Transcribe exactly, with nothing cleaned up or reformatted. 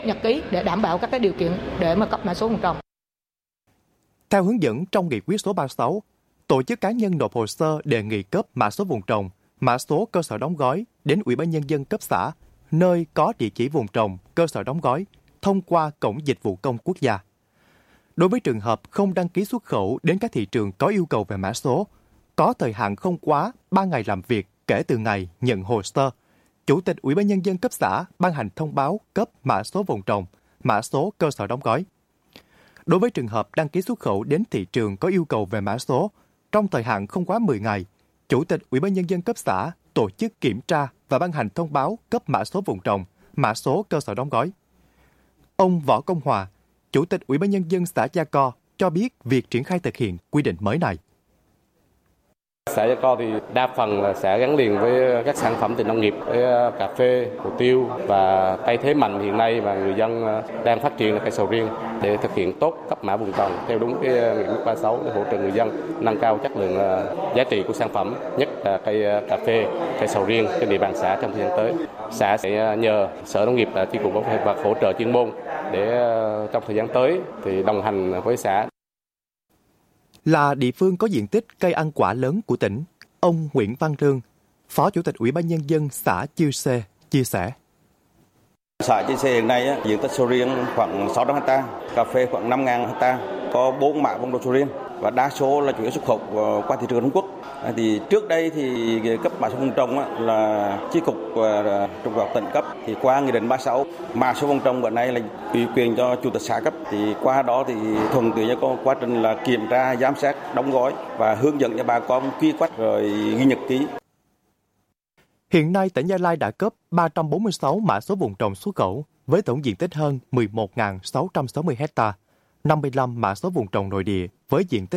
nhật ký để đảm bảo các cái điều kiện để mà cấp mã số vùng trồng. Theo hướng dẫn trong nghị quyết số ba mươi sáu, tổ chức cá nhân nộp hồ sơ đề nghị cấp mã số vùng trồng, mã số cơ sở đóng gói đến Ủy ban Nhân dân cấp xã, nơi có địa chỉ vùng trồng, cơ sở đóng gói, thông qua Cổng Dịch vụ Công Quốc gia. Đối với trường hợp không đăng ký xuất khẩu đến các thị trường có yêu cầu về mã số, có thời hạn không quá ba ngày làm việc kể từ ngày nhận hồ sơ, Chủ tịch Ủy ban Nhân dân cấp xã ban hành thông báo cấp mã số vùng trồng, mã số cơ sở đóng gói. Đối với trường hợp đăng ký xuất khẩu đến thị trường có yêu cầu về mã số, trong thời hạn không quá mười ngày, Chủ tịch Ủy ban Nhân dân cấp xã tổ chức kiểm tra và ban hành thông báo cấp mã số vùng trồng, mã số cơ sở đóng gói. Ông Võ Công Hòa, Chủ tịch Ủy ban Nhân dân xã Gia Co cho biết việc triển khai thực hiện quy định mới này. Xã Gia Co thì đa phần là sẽ gắn liền với các sản phẩm từ nông nghiệp, với cà phê, hồ tiêu và cây thế mạnh hiện nay mà người dân đang phát triển là cây sầu riêng để thực hiện tốt cấp mã vùng trồng theo đúng cái nghị quyết ba mươi sáu để hỗ trợ người dân nâng cao chất lượng giá trị của sản phẩm, nhất là cây cà phê, cây sầu riêng trên địa bàn xã trong thời gian tới. Xã sẽ nhờ Sở Nông nghiệp và Chi cục Bảo vệ thực vật hỗ trợ chuyên môn để trong thời gian tới thì đồng hành với xã. Là địa phương có diện tích cây ăn quả lớn của tỉnh, ông Nguyễn Văn Rương, Phó Chủ tịch Ủy ban Nhân dân xã Chư Sê, chia sẻ. Xã Chư Sê hiện nay diện tích sầu riêng khoảng sáu trăm héc ta, cà phê khoảng năm nghìn héc ta, có bốn mã vùng trồng sầu riêng và đa số là chủ yếu xuất khẩu qua thị trường Trung Quốc. Thì trước đây thì cấp mã số vùng trồng là chi cục trồng trọt tỉnh cấp, thì qua nghị định ba mươi sáu mã số vùng trồng bữa nay là ủy quyền cho chủ tịch xã cấp, thì qua đó thì thuận tiện cho quá trình là kiểm tra, giám sát, đóng gói và hướng dẫn cho bà con quy quách rồi ghi nhật ký. Hiện nay tỉnh Gia Lai đã cấp ba trăm bốn mươi sáu mã số vùng trồng xuất khẩu với tổng diện tích hơn mười một nghìn sáu trăm sáu mươi héc ta, năm mươi lăm mã số vùng trồng nội địa với diện tích